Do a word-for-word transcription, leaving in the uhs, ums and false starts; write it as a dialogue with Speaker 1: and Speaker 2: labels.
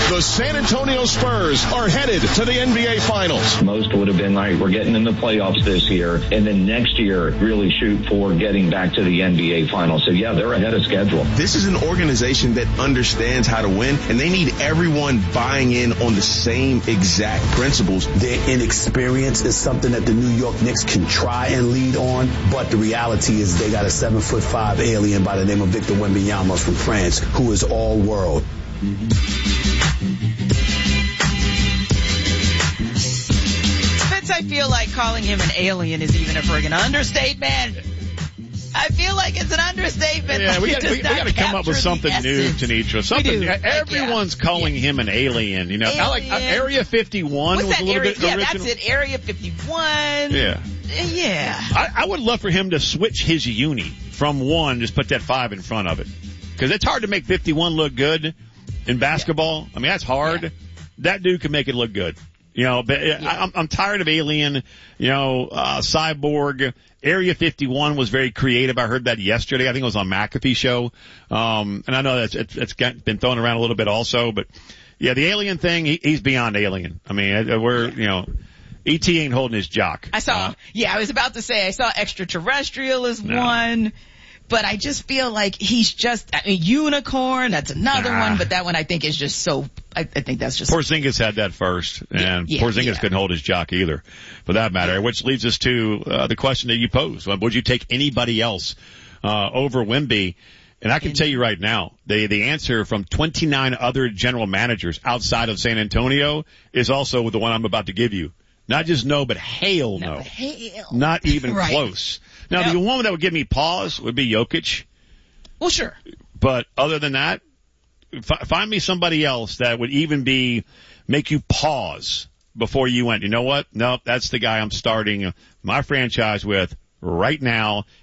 Speaker 1: The San Antonio Spurs are headed to the N B A Finals.
Speaker 2: Most would have been like, we're getting in the playoffs this year, and then next year really shoot for getting back to the N B A Finals. So, yeah, they're ahead of schedule.
Speaker 3: This is an organization that understands how to win, and they need everyone buying in on the same exact principles.
Speaker 4: Their inexperience is something that the New York Knicks can try and lead on, but the reality is they got a seven foot five alien by the name of Victor Wembanyama from France, who is all world.
Speaker 5: Mm-hmm. Vince, I feel like calling him an alien is even a friggin' understatement. I feel like it's an understatement.
Speaker 6: Yeah,
Speaker 5: like
Speaker 6: we got we, we to come up with something new, Tanitra. Something. Everyone's like, yeah. calling yeah. him an alien. You know, alien. I like uh, Area fifty-one
Speaker 5: What's
Speaker 6: was
Speaker 5: that
Speaker 6: a little
Speaker 5: area?
Speaker 6: bit
Speaker 5: yeah,
Speaker 6: original.
Speaker 5: Yeah, that's it. Area fifty-one.
Speaker 6: Yeah.
Speaker 5: Yeah.
Speaker 6: I, I would love for him to switch his uni from one, just put that five in front of it, because it's hard to make fifty-one look good in basketball. Yeah. I mean, that's hard. Yeah. That dude can make it look good. You know, but yeah. I, I'm, I'm tired of Alien, you know, uh, Cyborg. Area fifty-one was very creative. I heard that yesterday. I think it was on McAfee show. Um, and I know that's, it's, it's got, been thrown around a little bit also, but yeah, the alien thing, he, he's beyond alien. I mean, we're, you know, E T ain't holding his jock.
Speaker 5: I saw, uh, yeah, I was about to say, I saw extraterrestrial as no. one. But I just feel like he's just, I mean, unicorn, that's another nah. one, but that one I think is just so, I, I think that's just.
Speaker 6: Porzingis had that first, and
Speaker 5: yeah,
Speaker 6: Porzingis
Speaker 5: yeah.
Speaker 6: couldn't hold his jock either, for that matter, yeah. which leads us to uh, the question that you posed. Would you take anybody else uh over Wemby? And I can tell you right now, the the answer from twenty-nine other general managers outside of San Antonio is also the one I'm about to give you. Not just no, but hail no.
Speaker 5: no. Hail.
Speaker 6: Not even
Speaker 5: right.
Speaker 6: close. Now,
Speaker 5: no.
Speaker 6: the one that would give me pause would be Jokic.
Speaker 5: Well, sure.
Speaker 6: But other than that, f- find me somebody else that would even be, make you pause before you went, you know what? No, that's the guy I'm starting my franchise with right now,